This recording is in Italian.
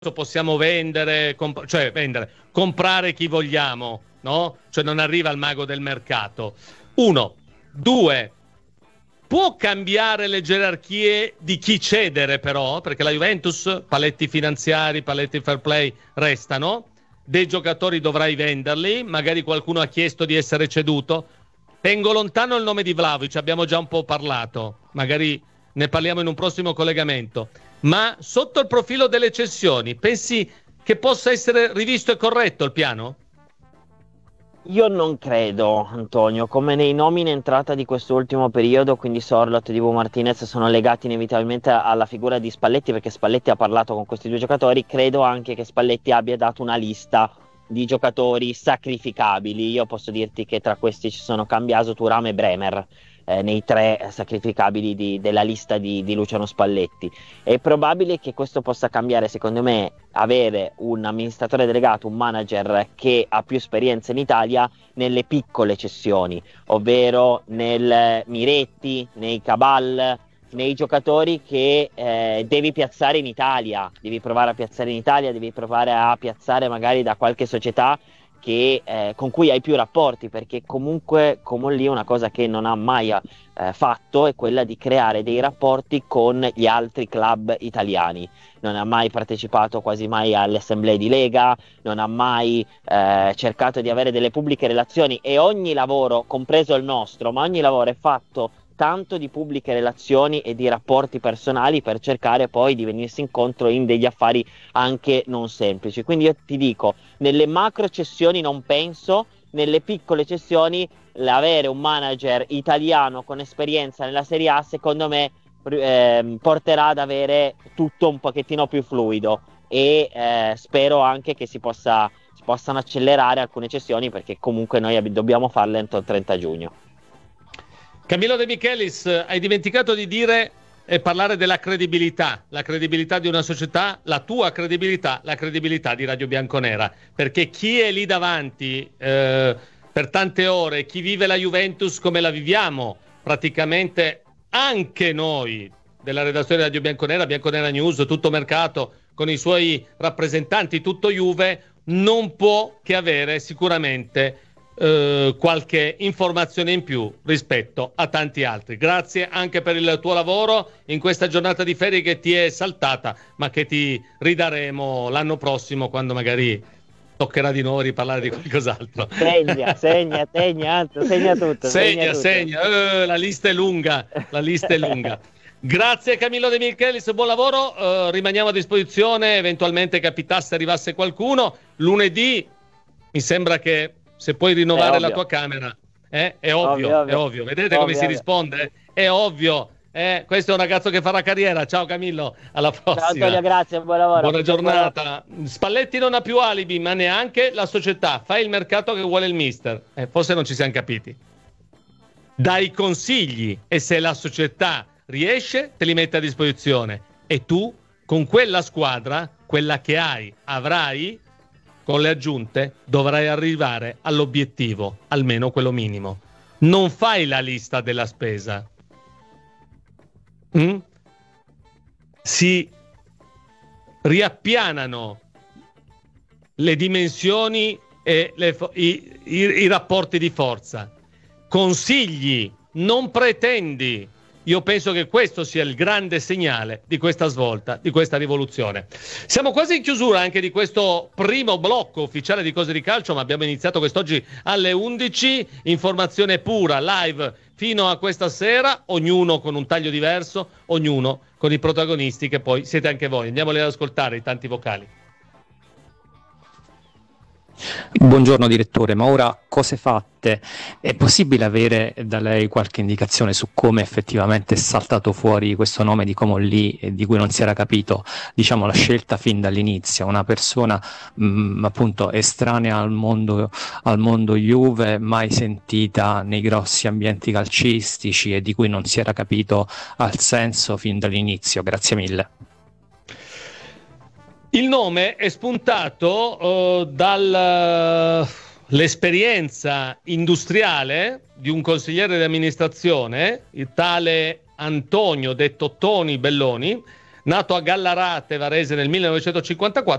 possiamo comprare chi vogliamo, no? Cioè non arriva il mago del mercato. 1, 2, può cambiare le gerarchie di chi cedere però, perché la Juventus, paletti finanziari, paletti fair play restano, dei giocatori dovrai venderli, magari qualcuno ha chiesto di essere ceduto. Tengo lontano il nome di Vlahovic, abbiamo già un po' parlato, magari ne parliamo in un prossimo collegamento. Ma sotto il profilo delle cessioni, pensi che possa essere rivisto e corretto il piano? Io non credo, Antonio, come nei nomi in entrata di quest'ultimo periodo, quindi Sorloth e Dibu Martinez sono legati inevitabilmente alla figura di Spalletti, perché Spalletti ha parlato con questi due giocatori. Credo anche che Spalletti abbia dato una lista di giocatori sacrificabili. Io posso dirti che tra questi ci sono Cambiaso, Thuram e Bremer, nei tre sacrificabili della lista di Luciano Spalletti. È probabile che questo possa cambiare, secondo me, avere un amministratore delegato, un manager che ha più esperienza in Italia nelle piccole cessioni, ovvero nel Miretti, nei Cabal, nei giocatori che devi piazzare in Italia, devi provare a piazzare in Italia, devi provare a piazzare magari da qualche società con cui hai più rapporti, perché comunque come lì una cosa che non ha mai fatto è quella di creare dei rapporti con gli altri club italiani. Non ha mai partecipato quasi mai alle assemblee di Lega, non ha mai cercato di avere delle pubbliche relazioni, e ogni lavoro, compreso il nostro, ma ogni lavoro è fatto tanto di pubbliche relazioni e di rapporti personali per cercare poi di venirsi incontro in degli affari anche non semplici. Quindi io ti dico, nelle macro cessioni non penso, nelle piccole cessioni avere un manager italiano con esperienza nella Serie A secondo me porterà ad avere tutto un pochettino più fluido, e spero anche che si possano accelerare alcune cessioni, perché comunque noi dobbiamo farle entro il 30 giugno. Camillo De Michelis, hai dimenticato di dire e parlare della credibilità, la credibilità di una società, la tua credibilità, la credibilità di Radio Bianconera, perché chi è lì davanti per tante ore, chi vive la Juventus come la viviamo, praticamente anche noi della redazione di Radio Bianconera, Bianconera News, tutto mercato, con i suoi rappresentanti, tutto Juve, non può che avere sicuramente qualche informazione in più rispetto a tanti altri. Grazie anche per il tuo lavoro in questa giornata di ferie che ti è saltata, ma che ti ridaremo l'anno prossimo, quando magari toccherà di nuovo riparlare di qualcos'altro. Segna tutto. Segna. La lista è lunga, Grazie Camillo De Michelis, buon lavoro, rimaniamo a disposizione eventualmente capitasse, arrivasse qualcuno. Lunedì mi sembra che se puoi rinnovare la tua camera, è ovvio. Vedete come si risponde? È ovvio. Questo è un ragazzo che farà carriera. Ciao Camillo, alla prossima. Ciao Antonio, grazie, buon lavoro. Buona giornata. Spalletti non ha più alibi, ma neanche la società. Fai il mercato che vuole il mister. Forse non ci siamo capiti. Dai consigli, e se la società riesce, te li mette a disposizione. E tu, con quella squadra, quella che avrai, con le aggiunte, dovrai arrivare all'obiettivo, almeno quello minimo. Non fai la lista della spesa. Si riappianano le dimensioni e i rapporti di forza. Consigli, non pretendi. Io penso che questo sia il grande segnale di questa svolta, di questa rivoluzione. Siamo quasi in chiusura anche di questo primo blocco ufficiale di Cose di Calcio, ma abbiamo iniziato quest'oggi alle 11, informazione pura, live fino a questa sera, ognuno con un taglio diverso, ognuno con i protagonisti che poi siete anche voi. Andiamoli ad ascoltare, i tanti vocali. Buongiorno direttore, ma ora cose fatte, è possibile avere da lei qualche indicazione su come effettivamente è saltato fuori questo nome di Comolli, di cui non si era capito, diciamo, la scelta fin dall'inizio, una persona appunto estranea al mondo Juve, mai sentita nei grossi ambienti calcistici e di cui non si era capito al senso fin dall'inizio. Grazie mille. Il nome è spuntato dall'esperienza industriale di un consigliere di amministrazione, il tale Antonio, detto Toni Belloni, nato a Gallarate, Varese, nel 1954,